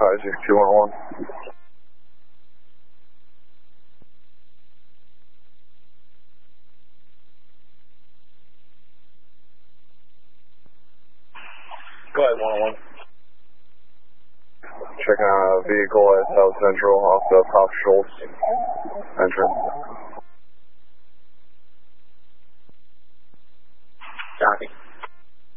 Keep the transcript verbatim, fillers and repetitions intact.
advise you, two one one. Go ahead, one one. Checking out a vehicle at South Central off the Pop Schultz entrance.